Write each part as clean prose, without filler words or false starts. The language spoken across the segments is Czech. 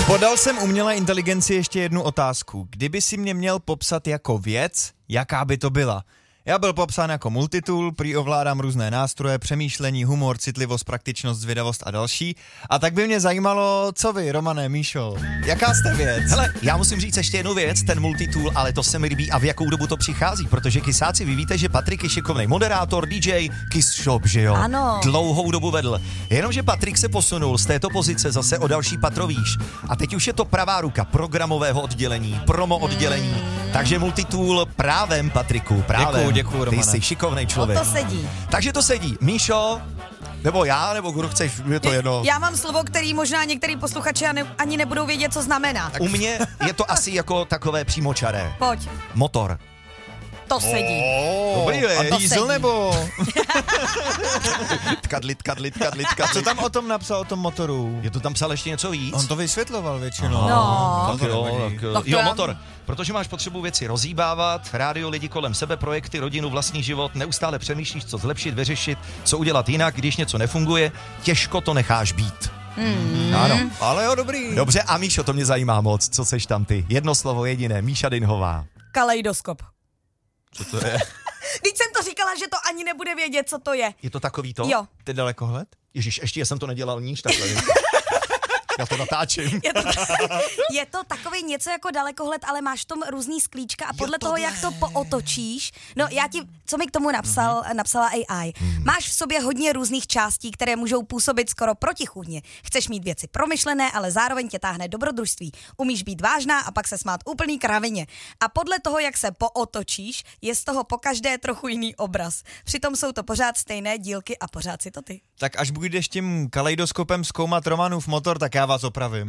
Podal jsem umělé inteligenci ještě jednu otázku. Kdyby si mě měl popsat jako věc, jaká by to byla? Já byl popsán jako multitool, prý ovládám různé nástroje, přemýšlení, humor, citlivost, praktičnost, zvědavost a další. A tak by mě zajímalo, co vy, Romane, Míšo, jaká jste věc? Hele, já musím říct ještě jednu věc, ten multitool, ale to se mi líbí a v jakou dobu to přichází, protože kysáci, vy víte, že Patrik je šikovný moderátor, DJ, Kiss Shop, že jo? Ano. Dlouhou dobu vedl. Jenomže Patrik se posunul z této pozice zase o další patro výš. A teď už je to pravá ruka programového oddělení, promo oddělení. Takže multitool právem, Patriku, právem. Děkuju, Romane. Ty jsi šikovnej člověk. To sedí. Takže to sedí. Míšo, nebo já, nebo kdo chceš, je to jedno. Já mám slovo, který možná některý posluchači ani nebudou vědět, co znamená. U mě je to asi jako takové přímočaré. Pojď, Motor. to sedí. Dobrý je. A To diesel sedí. nebo? Tkadlit. Co tam o tom napsal, o tom motoru? Je to tam psal ještě něco víc? On to vysvětloval většinou. No. Tak jo, Tak to jo, já- motor. Protože máš potřebu věci rozhýbávat, rádio, lidi kolem sebe, projekty, rodinu, vlastní život, neustále přemýšlíš, co zlepšit, vyřešit, co udělat jinak, když něco nefunguje, těžko to necháš být. Ano. Ale jo, dobrý. Dobře, a Míšo, to mě zajímá moc, co seš tam ty? Jedno slovo jediné, Míša Dinhová. Kaleidoskop. Co to je? Teď jsem to říkala, že to ani nebude vědět, co to je. Je to takový to? Jo. Ty dalekohled? Ježíš, ještě jsem to nedělal níž takhle. Já to natáčím. Je to takový něco jako dalekohled, ale máš v tom různý sklíčka a podle toho, jak to pootočíš, no já ti, co mi k tomu napsala AI, máš v sobě hodně různých částí, které můžou působit skoro protichůdně. Chceš mít věci promyšlené, ale zároveň tě táhne dobrodružství. Umíš být vážná a pak se smát úplný kravině. A podle toho, jak se pootočíš, je z toho pokaždé trochu jiný obraz. Přitom jsou to pořád stejné dílky a pořád si to ty. Tak až budeš tím kaleidoskopem zkoumat Romanův motor, tak já vás opravím.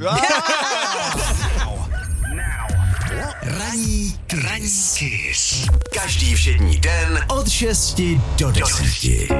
Ranní Kiss. Každý všední den od 6 do 10.